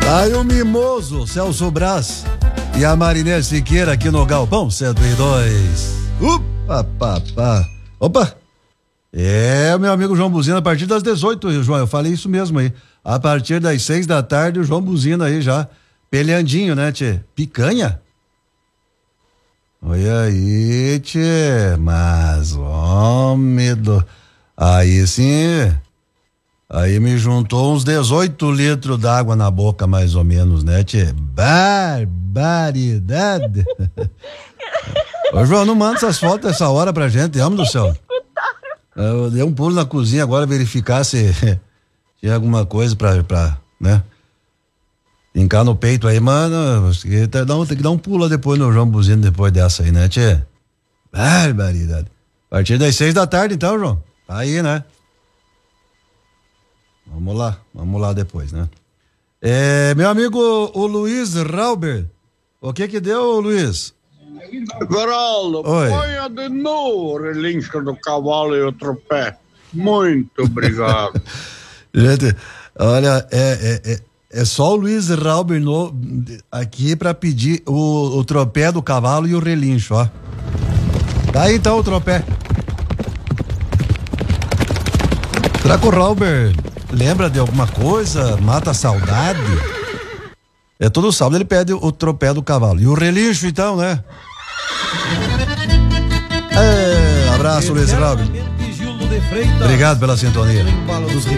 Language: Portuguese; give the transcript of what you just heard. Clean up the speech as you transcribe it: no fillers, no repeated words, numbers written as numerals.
Aí o mimoso Celso Brás e a Marinês Siqueira aqui no Galpão 102. Opa! É, meu amigo João Buzina, a partir das 18, João, eu falei isso mesmo aí. A partir das 6 da tarde, o João Buzina aí já, peleandinho, né, tchê? Picanha? Olha aí, tchê, mas, homem do... Aí sim, aí me juntou uns 18 litros d'água na boca, mais ou menos, né, tchê? Barbaridade! Ô, João, não manda essas fotos essa hora pra gente, amo do céu. Eu dei um pulo na cozinha agora, verificar se tinha alguma coisa pra, né? Fincar no peito aí, mano. Tem que dar um pulo depois no João Buzino depois dessa aí, né, tchê? Barbaridade. A partir das 6 da tarde, então, João. Tá aí, né? Vamos lá depois, né? Meu amigo, o Luiz Rauber. O que deu, Luiz? Geraldo, ponha de novo o relincho do cavalo e o tropé. Muito obrigado. Gente, olha, é só o Luiz Rauber aqui pra pedir o tropé do cavalo e o relincho, ó. Tá aí então o tropé. Será que o Rauber lembra de alguma coisa? Mata a saudade? Todo sábado ele pede o tropé do cavalo. E o relincho então, né? Abraço, Luiz Rauber. Obrigado pela sintonia.